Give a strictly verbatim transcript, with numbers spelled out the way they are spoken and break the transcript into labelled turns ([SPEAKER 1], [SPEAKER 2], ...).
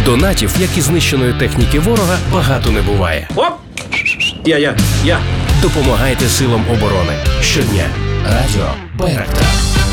[SPEAKER 1] Донатів, як і знищеної техніки ворога, багато не буває.
[SPEAKER 2] Оп! Я, я, я.
[SPEAKER 1] Допомагайте силам оборони. Щодня. Радіо Байрактар.